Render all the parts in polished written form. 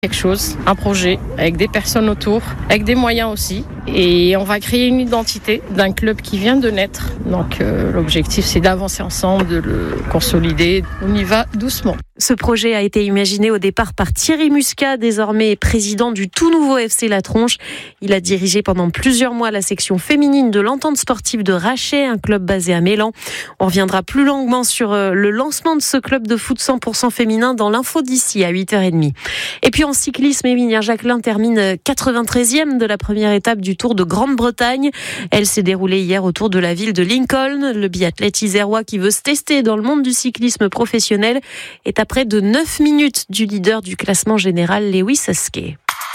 quelque chose, un projet, avec des personnes autour, avec des moyens aussi. Et on va créer une identité d'un club qui vient de naître. Donc l'objectif, c'est d'avancer ensemble, de le consolider. On y va doucement. Ce projet a été imaginé au départ par Thierry Muscat, désormais président du tout nouveau FC La Tronche. Il a dirigé pendant plusieurs mois la section féminine de l'Entente sportive de Rachet, un club basé à Mélan. On reviendra plus longuement sur le lancement de ce club de foot 100% féminin dans l'info d'ici à 8h30. Et puis en cyclisme, Émilie Jacquelin termine 93e de la première étape du Tour de Grande-Bretagne. Elle s'est déroulée hier autour de la ville de Lincoln. Le biathlète isérois qui veut se tester dans le monde du cyclisme professionnel est à près de 9 minutes du leader du classement général, Lewis Heskey.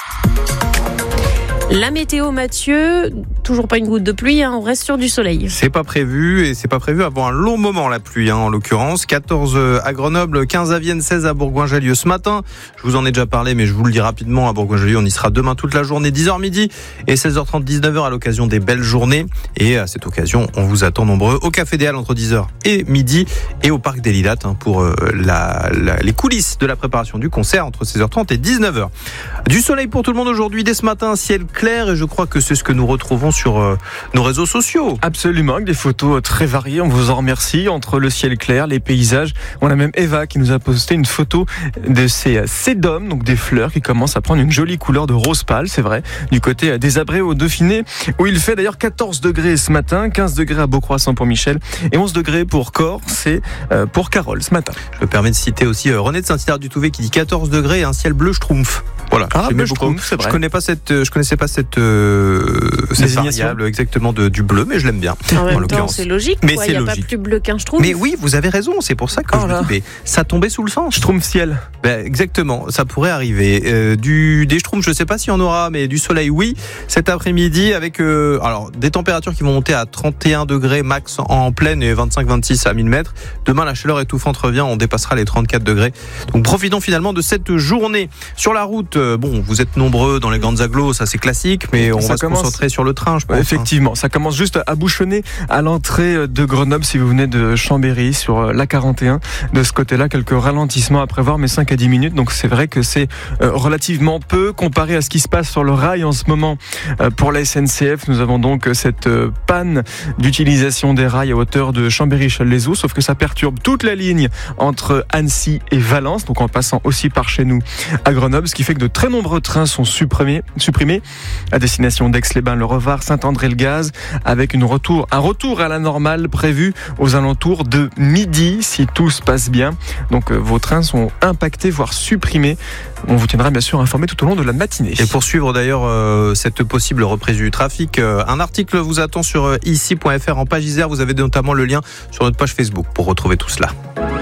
La météo, Mathieu, toujours pas une goutte de pluie, on reste sur du soleil. C'est pas prévu, et c'est pas prévu avant un long moment la pluie, en l'occurrence. 14 à Grenoble, 15 à Vienne, 16 à Bourgoin-Jallieu ce matin. Je vous en ai déjà parlé, mais je vous le dis rapidement, à Bourgoin-Jallieu, on y sera demain toute la journée, 10h midi et 16h30, 19h à l'occasion des belles journées. Et à cette occasion, on vous attend nombreux au Café des Halles entre 10h et midi et au Parc des Lilas pour les coulisses de la préparation du concert entre 16h30 et 19h. Du soleil pour tout le monde aujourd'hui, dès ce matin, ciel clair, et je crois que c'est ce que nous retrouvons sur nos réseaux sociaux. Absolument, avec des photos très variées, on vous en remercie, entre le ciel clair, les paysages. On a même Eva qui nous a posté une photo de ces sédums, donc des fleurs qui commencent à prendre une jolie couleur de rose pâle, c'est vrai, du côté des Abrets au Dauphiné, où il fait d'ailleurs 14 degrés ce matin, 15 degrés à Beaucroissant pour Michel, et 11 degrés pour Corps, c'est pour Carole ce matin. Je me permets de citer aussi René de Saint-Hilaire-du-Touvet qui dit 14 degrés et un ciel bleu schtroumpf. Voilà, bleu schtroumpf, c'est vrai. Je connaissais pas cette variable exactement du bleu, mais je l'aime bien. En même temps, c'est logique. Mais il n'y a pas plus bleu qu'un schtroumpf. Mais oui, vous avez raison. C'est pour ça que je dis, mais ça tombait sous le sens. Schtroumpf ciel. Exactement, ça pourrait arriver. Des schtroumpfs, je ne sais pas s'il y en aura, mais du soleil, oui. Cet après-midi, avec des températures qui vont monter à 31 degrés max en pleine et 25-26 à 1000 mètres. Demain, la chaleur étouffante revient. On dépassera les 34 degrés. Donc, profitons finalement de cette journée. Sur la route, vous êtes nombreux dans les grandes agglos, ça c'est classique, mais on va se concentrer sur le train, je pense. Effectivement, ça commence juste à bouchonner à l'entrée de Grenoble si vous venez de Chambéry sur l'A41. De ce côté-là, quelques ralentissements à prévoir, mais 5 à 10 minutes. Donc c'est vrai que c'est relativement peu comparé à ce qui se passe sur le rail en ce moment. Pour la SNCF, nous avons donc cette panne d'utilisation des rails à hauteur de Chambéry-Challes-les-Eaux, sauf que ça perturbe toute la ligne entre Annecy et Valence, donc en passant aussi par chez nous à Grenoble, ce qui fait que de très nombreux trains sont supprimés à destination d'Aix-les-Bains, le Revard, Saint-André-le-Gaz, avec un retour à la normale prévu aux alentours de midi, si tout se passe bien. Donc vos trains sont impactés, voire supprimés. On vous tiendra bien sûr informé tout au long de la matinée. Et pour suivre d'ailleurs cette possible reprise du trafic, un article vous attend sur ici.fr en page Isère. Vous avez notamment le lien sur notre page Facebook pour retrouver tout cela.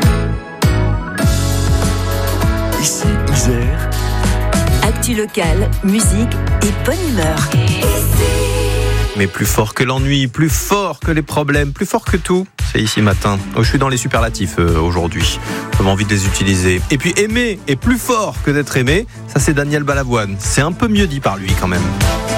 Ici Isère. Actu locale, musique et bonne humeur. Mais plus fort que l'ennui, plus fort que les problèmes, plus fort que tout, c'est ici matin. Je suis dans les superlatifs aujourd'hui. J'avais envie de les utiliser. Et puis aimer est plus fort que d'être aimé. Ça c'est Daniel Balavoine. C'est un peu mieux dit par lui quand même.